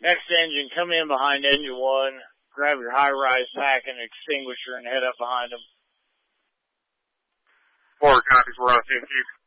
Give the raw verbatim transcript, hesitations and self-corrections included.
Next engine, come in behind engine one, grab your high-rise pack and extinguisher and head up behind them. Four copies, we're on fifty.